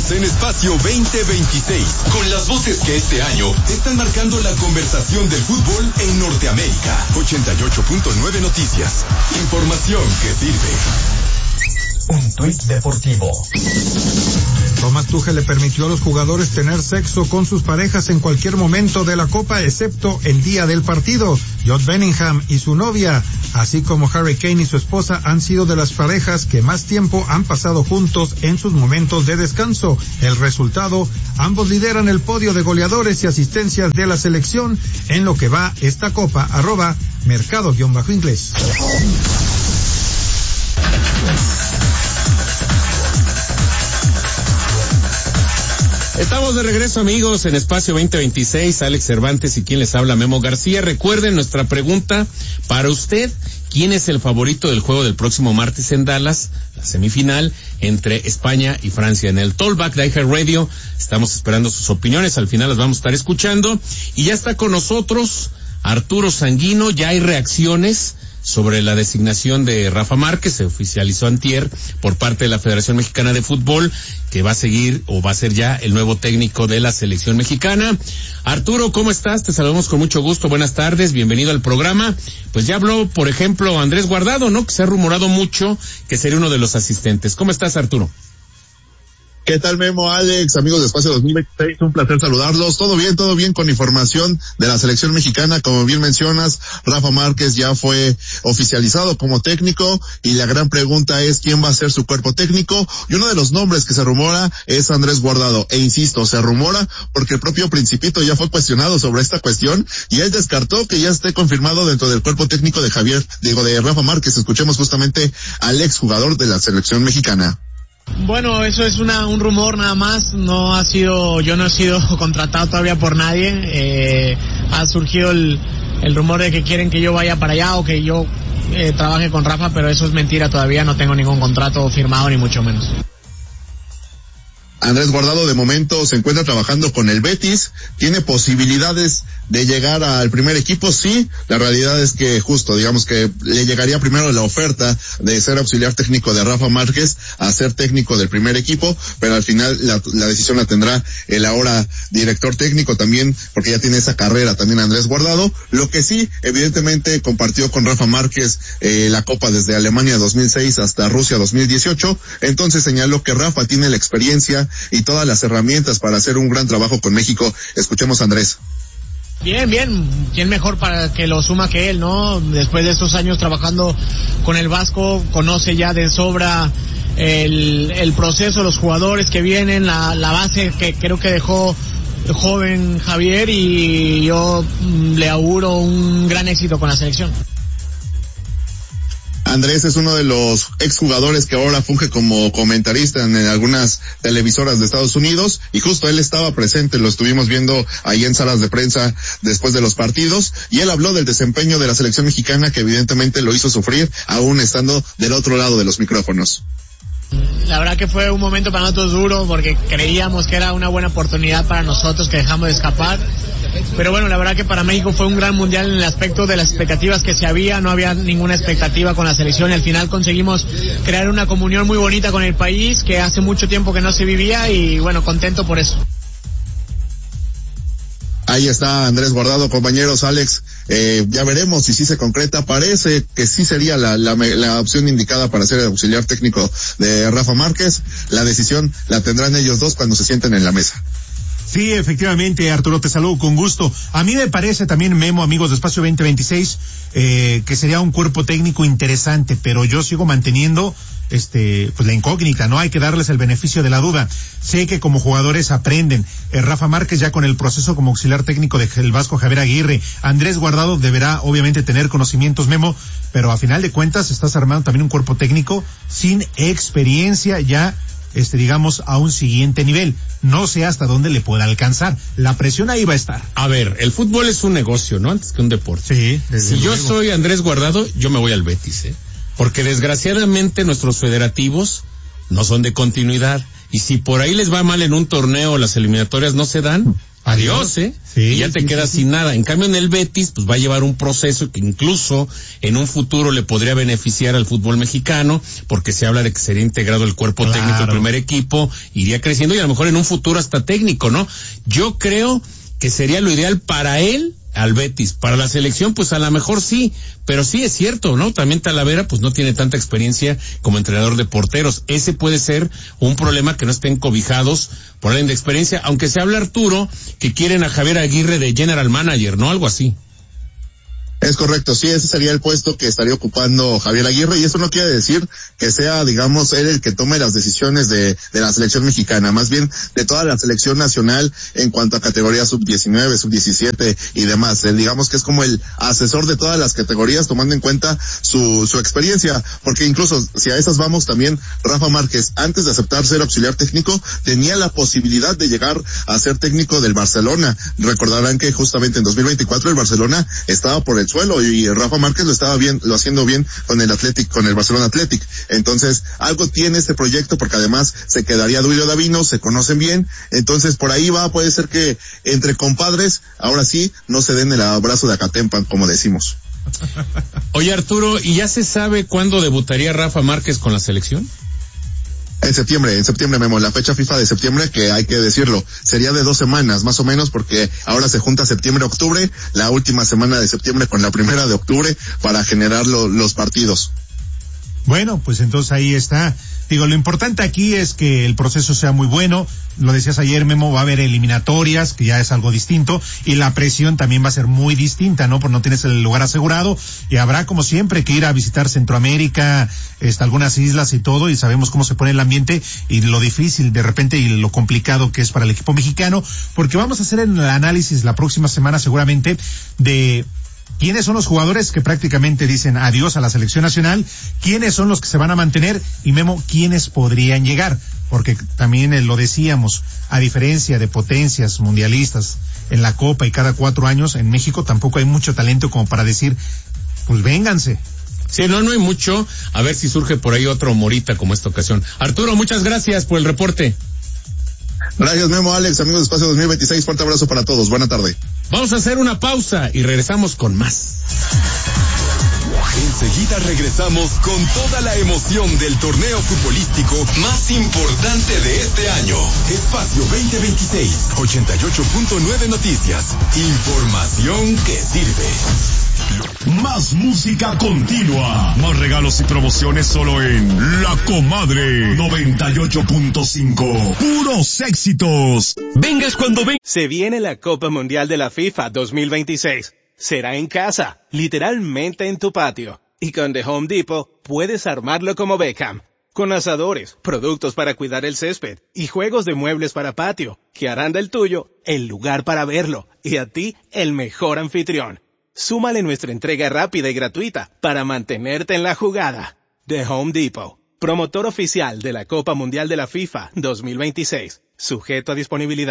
Estamos en Espacio 2026, con las voces que este año están marcando la conversación del fútbol en Norteamérica. 88.9 Noticias. Información que sirve. Un tuit deportivo. Thomas Tuchel le permitió a los jugadores tener sexo con sus parejas en cualquier momento de la Copa, excepto el día del partido. Jude Bellingham y su novia, así como Harry Kane y su esposa, han sido de las parejas que más tiempo han pasado juntos en sus momentos de descanso. El resultado, ambos lideran el podio de goleadores y asistencias de la selección en lo que va esta Copa. @mercado_inglés. Estamos de regreso, amigos, en Espacio 2026. Alex Cervantes y quien les habla, Memo García. Recuerden nuestra pregunta para usted: ¿quién es el favorito del juego del próximo martes en Dallas, la semifinal entre España y Francia? En el Talkback de iHeartRadio estamos esperando sus opiniones, al final las vamos a estar escuchando. Y ya está con nosotros Arturo Sanguino. Ya hay reacciones sobre la designación de Rafa Márquez. Se oficializó antier por parte de la Federación Mexicana de Fútbol, que va a seguir o va a ser ya el nuevo técnico de la selección mexicana. Arturo, ¿cómo estás? Te saludamos con mucho gusto. Buenas tardes, bienvenido al programa. Pues ya habló, por ejemplo, Andrés Guardado, ¿no? Que se ha rumorado mucho que sería uno de los asistentes. ¿Cómo estás, Arturo? ¿Qué tal, Memo, Alex, amigos de Espacio 2026? Un placer saludarlos. Todo bien con información de la selección mexicana. Como bien mencionas, Rafa Márquez ya fue oficializado como técnico y la gran pregunta es quién va a ser su cuerpo técnico. Y uno de los nombres que se rumora es Andrés Guardado. E insisto, se rumora porque el propio Principito ya fue cuestionado sobre esta cuestión y él descartó que ya esté confirmado dentro del cuerpo técnico de Rafa Márquez. Escuchemos justamente al exjugador de la selección mexicana. Bueno, eso es un rumor nada más. Yo no he sido contratado todavía por nadie. Ha surgido el rumor de que quieren que yo vaya para allá o que yo trabaje con Rafa, pero eso es mentira. Todavía no tengo ningún contrato firmado, ni mucho menos. Andrés Guardado de momento se encuentra trabajando con el Betis, tiene posibilidades de llegar al primer equipo, sí. La realidad es que justo, digamos que le llegaría primero la oferta de ser auxiliar técnico de Rafa Márquez a ser técnico del primer equipo, pero al final la decisión la tendrá el ahora director técnico también, porque ya tiene esa carrera también Andrés Guardado. Lo que sí, evidentemente compartió con Rafa Márquez la Copa desde Alemania 2006 hasta Rusia 2018, entonces señaló que Rafa tiene la experiencia y todas las herramientas para hacer un gran trabajo con México. Escuchemos a Andrés. Bien, ¿quién mejor para que lo suma que él, no? Después de estos años trabajando con el Vasco, conoce ya de sobra el proceso, los jugadores que vienen, la base que creo que dejó el joven Javier, y yo le auguro un gran éxito con la selección. Andrés es uno de los exjugadores que ahora funge como comentarista en algunas televisoras de Estados Unidos, y justo él estaba presente, lo estuvimos viendo ahí en salas de prensa después de los partidos, y él habló del desempeño de la selección mexicana, que evidentemente lo hizo sufrir, aún estando del otro lado de los micrófonos. La verdad que fue un momento para nosotros duro, porque creíamos que era una buena oportunidad para nosotros que dejamos de escapar. Pero bueno, la verdad que para México fue un gran mundial en el aspecto de las expectativas que no había ninguna expectativa con la selección, y al final conseguimos crear una comunión muy bonita con el país que hace mucho tiempo que no se vivía, y bueno, contento por eso. Ahí está Andrés Guardado, compañeros. Alex, ya veremos si sí se concreta. Parece que sí sería la opción indicada para ser el auxiliar técnico de Rafa Márquez. La decisión la tendrán ellos dos cuando se sienten en la mesa. Sí, efectivamente, Arturo, te saludo con gusto. A mí me parece también, Memo, amigos de Espacio 2026, que sería un cuerpo técnico interesante, pero yo sigo manteniendo pues la incógnita, ¿no? Hay que darles el beneficio de la duda. Sé que como jugadores aprenden. Rafa Márquez ya con el proceso como auxiliar técnico del Vasco Javier Aguirre. Andrés Guardado deberá obviamente tener conocimientos, Memo, pero a final de cuentas estás armando también un cuerpo técnico sin experiencia ya, digamos, a un siguiente nivel. No sé hasta dónde le pueda alcanzar. La presión ahí va a estar. A ver, el fútbol es un negocio, ¿no? Antes que un deporte. Sí, si yo soy Andrés Guardado, yo me voy al Betis, porque desgraciadamente nuestros federativos no son de continuidad, y si por ahí les va mal en un torneo, las eliminatorias no se dan, Adiós, Sí, y ya te quedas sin nada. En cambio, en el Betis, pues va a llevar un proceso que incluso en un futuro le podría beneficiar al fútbol mexicano, porque se habla de que sería integrado el cuerpo técnico del primer equipo, iría creciendo y a lo mejor en un futuro hasta técnico, ¿no? Yo creo que sería lo ideal para él, al Betis. Para la selección, pues a lo mejor sí, pero sí es cierto, ¿no? También Talavera, pues no tiene tanta experiencia como entrenador de porteros. Ese puede ser un problema, que no estén cobijados por alguien de experiencia, aunque se habla, Arturo, que quieren a Javier Aguirre de General Manager, ¿no? Algo así. Es correcto, sí, ese sería el puesto que estaría ocupando Javier Aguirre, y eso no quiere decir que sea, digamos, él el que tome las decisiones de la selección mexicana, más bien de toda la selección nacional en cuanto a categorías sub-19, sub-17 y demás. Digamos que es como el asesor de todas las categorías, tomando en cuenta su experiencia, porque incluso si a esas vamos también, Rafa Márquez, antes de aceptar ser auxiliar técnico, tenía la posibilidad de llegar a ser técnico del Barcelona. Recordarán que justamente en 2024 el Barcelona estaba por el suelo y Rafa Márquez lo haciendo bien con el Barcelona Athletic. Entonces, algo tiene este proyecto, porque además se quedaría Duilio Davino, se conocen bien, entonces por ahí puede ser que entre compadres, ahora sí, no se den el abrazo de Acatempan, como decimos. Oye, Arturo, ¿y ya se sabe cuándo debutaría Rafa Márquez con la selección? En septiembre, Memo, la fecha FIFA de septiembre, que hay que decirlo, sería de 2 semanas, más o menos, porque ahora se junta septiembre-octubre, la última semana de septiembre con la primera de octubre, para generar los partidos. Bueno, pues entonces ahí está. Digo, lo importante aquí es que el proceso sea muy bueno. Lo decías ayer, Memo, va a haber eliminatorias, que ya es algo distinto, y la presión también va a ser muy distinta, ¿no? Porque no tienes el lugar asegurado, y habrá, como siempre, que ir a visitar Centroamérica, algunas islas y todo, y sabemos cómo se pone el ambiente y lo difícil de repente y lo complicado que es para el equipo mexicano, porque vamos a hacer el análisis la próxima semana seguramente de quiénes son los jugadores que prácticamente dicen adiós a la selección nacional, quiénes son los que se van a mantener, y Memo, quiénes podrían llegar, porque también lo decíamos, a diferencia de potencias mundialistas en la Copa y cada 4 años, en México tampoco hay mucho talento como para decir, pues vénganse. Sí, no hay mucho, a ver si surge por ahí otro Morita como esta ocasión. Arturo, muchas gracias por el reporte. Gracias, Memo, Alex, amigos de Espacio 2026, fuerte abrazo para todos, buena tarde. Vamos a hacer una pausa y regresamos con más. Enseguida regresamos con toda la emoción del torneo futbolístico más importante de este año. Espacio 2026, 88.9 Noticias. Información que sirve. Más música continua. Más regalos y promociones solo en La Comadre 98.5. Puros éxitos. Vengas cuando vengas. Se viene la Copa Mundial de la FIFA 2026. Será en casa, literalmente en tu patio. Y con The Home Depot puedes armarlo como Beckham. Con asadores, productos para cuidar el césped y juegos de muebles para patio, que harán del tuyo el lugar para verlo y a ti el mejor anfitrión. Súmale nuestra entrega rápida y gratuita para mantenerte en la jugada. The Home Depot, promotor oficial de la Copa Mundial de la FIFA 2026. Sujeto a disponibilidad.